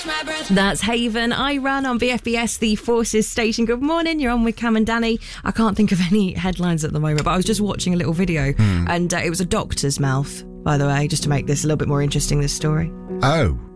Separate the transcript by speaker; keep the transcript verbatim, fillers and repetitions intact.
Speaker 1: That's Haven. I run on B F B S, the Forces station. Good morning. You're on with Cam and Danny. I can't think of any headlines at the moment, but I was just watching a little video
Speaker 2: Mm.
Speaker 1: and uh, it was a doctor's mouth, by the way, just to make this a little bit more interesting, this story.
Speaker 2: Oh.